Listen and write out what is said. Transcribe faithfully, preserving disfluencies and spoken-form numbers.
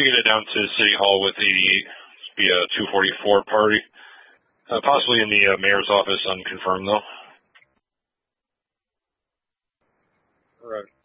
to get it down to City Hall with eighty-eight via two forty-four party. Uh, possibly in the uh, mayor's office, unconfirmed though. Correct.